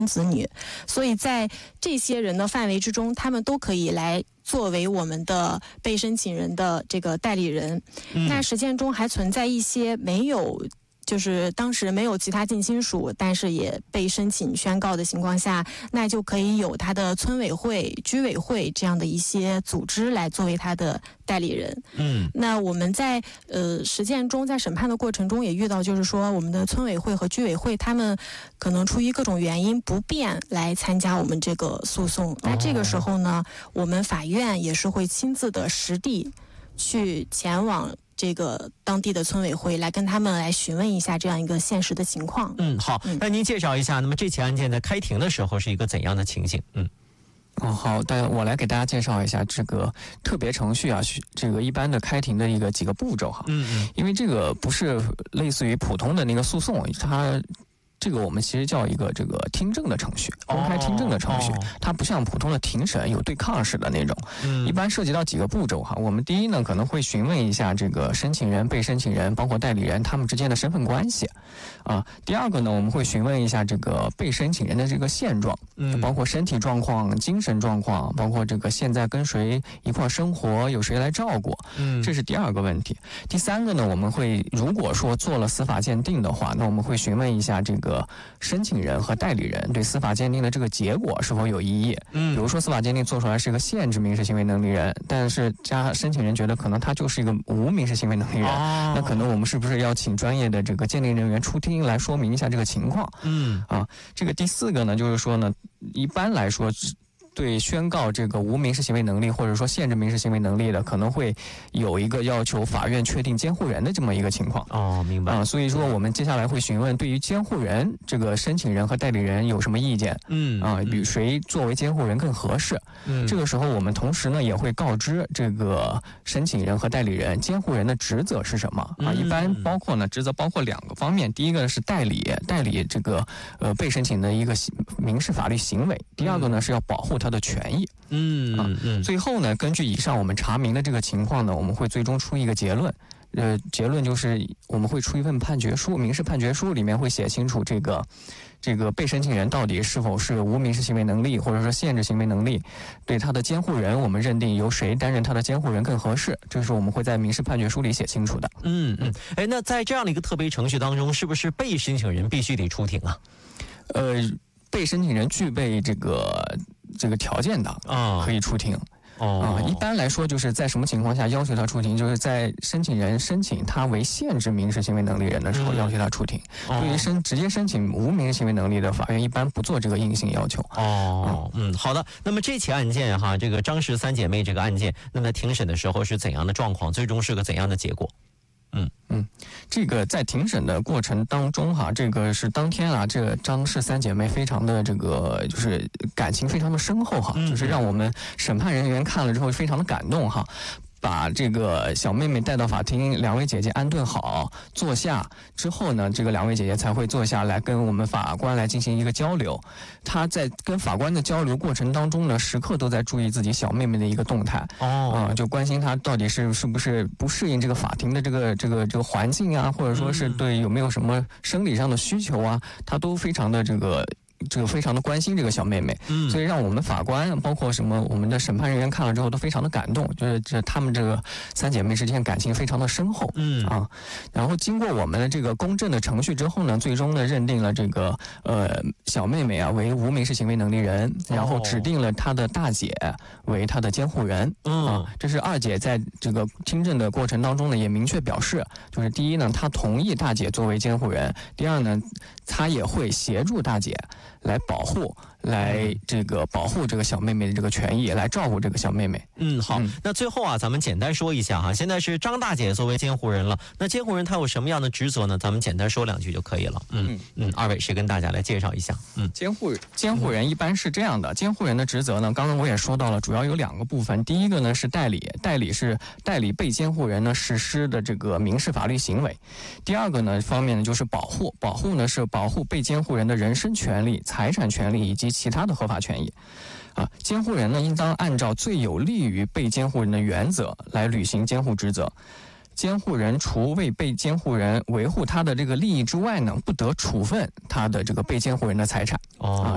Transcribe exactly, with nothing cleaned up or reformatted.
子女，所以在这些人的范围之中，他们都可以来作为我们的被申请人的这个代理人。嗯、那实践中还存在一些没有。就是当时没有其他近亲属，但是也被申请宣告的情况下，那就可以有他的村委会、居委会这样的一些组织来作为他的代理人。嗯，那我们在呃实践中，在审判的过程中也遇到，就是说我们的村委会和居委会他们可能出于各种原因不便来参加我们这个诉讼。那这个时候呢，我们法院也是会亲自的实地去前往这个当地的村委会来跟他们来询问一下这样一个现实的情况。 嗯，好，那您介绍一下，那么这起案件在开庭的时候是一个怎样的情形？嗯。 哦，好的，我来给大家介绍一下这个特别程序啊，这个一般的开庭的一个几个步骤哈。嗯嗯。因为这个不是类似于普通的那个诉讼，它。这个我们其实叫一个这个听证的程序，公开听证的程序，它不像普通的庭审有对抗式的那种，一般涉及到几个步骤哈。我们第一呢，可能会询问一下这个申请人、被申请人，包括代理人他们之间的身份关系，啊。第二个呢，我们会询问一下这个被申请人的这个现状，包括身体状况、精神状况，包括这个现在跟谁一块生活，有谁来照顾，这是第二个问题。第三个呢，我们会如果说做了司法鉴定的话，那我们会询问一下这个。申请人和代理人对司法鉴定的这个结果是否有异议？嗯，比如说司法鉴定做出来是一个限制民事行为能力人，但是加申请人觉得可能他就是一个无民事行为能力人，哦、那可能我们是不是要请专业的这个鉴定人员出庭来说明一下这个情况？嗯，啊，这个第四个呢，就是说呢，一般来说。对宣告这个无民事行为能力或者说限制民事行为能力的，可能会有一个要求法院确定监护人的这么一个情况。哦，明白啊、呃。所以说我们接下来会询问对于监护人这个申请人和代理人有什么意见？嗯啊，比、呃、谁作为监护人更合适？嗯，这个时候我们同时呢也会告知这个申请人和代理人监护人的职责是什么啊？一般包括呢职责包括两个方面，第一个是代理代理这个呃被申请的一个民事法律行为，第二个呢是要保护他的权益。嗯啊，嗯，最后呢，根据以上我们查明的这个情况呢，我们会最终出一个结论。呃，结论就是我们会出一份判决书，民事判决书里面会写清楚这个这个被申请人到底是否是无民事行为能力，或者说限制行为能力，对他的监护人，我们认定由谁担任他的监护人更合适，这是我们会在民事判决书里写清楚的。 嗯嗯，哎，那在这样的一个特别程序当中，是不是被申请人必须得出庭啊？ 呃。被申请人具备这个这个条件的啊，可以出庭。哦、啊，一般来说就是在什么情况下要求他出庭，就是在申请人申请他为限制民事行为能力人的时候要求他出庭。嗯、对于申直接申请无民事行为能力的，法院一般不做这个硬性要求。 哦，嗯，好的。那么这起案件哈，这个张氏三姐妹这个案件，那么庭审的时候是怎样的状况？最终是个怎样的结果？ 嗯嗯，这个在庭审的过程当中哈，这个是当天啊，这个张氏三姐妹非常的这个就是感情非常的深厚哈，就是让我们审判人员看了之后非常的感动哈。把这个小妹妹带到法庭，两位姐姐安顿好，坐下之后呢，这个两位姐姐才会坐下来跟我们法官来进行一个交流。她在跟法官的交流过程当中呢，时刻都在注意自己小妹妹的一个动态。哦，啊、呃，就关心她到底是是不是不适应这个法庭的这个这个这个环境啊，或者说是对有没有什么生理上的需求啊，她都非常的这个。这个非常的关心这个小妹妹，嗯，所以让我们法官包括什么我们的审判人员看了之后都非常的感动，就是这她们这个三姐妹之间感情非常的深厚，嗯啊，然后经过我们的这个公证的程序之后呢，最终呢认定了这个呃小妹妹啊为无民事行为能力人，然后指定了她的大姐为她的监护人，嗯啊，这是二姐在这个听证的过程当中呢也明确表示，就是第一呢她同意大姐作为监护人，第二呢她也会协助大姐。来保护，来这个保护这个小妹妹的这个权益，来照顾这个小妹妹。 嗯，好，嗯、那最后啊，咱们简单说一下哈，现在是张大姐作为监护人了，那监护人她有什么样的职责呢？咱们简单说两句就可以了。嗯嗯，二位谁跟大家来介绍一下？嗯， 监护监护人一般是这样的，监护人的职责呢，刚刚我也说到了，主要有两个部分，第一个呢是代理，代理是代理被监护人呢实施的这个民事法律行为，第二个呢方面呢就是保护，保护呢是保护被监护人的人身权利。财产权利以及其他的合法权益，啊，监护人呢应当按照最有利于被监护人的原则来履行监护职责。监护人除为被监护人维护他的这个利益之外呢，不得处分他的这个被监护人的财产。哦，啊，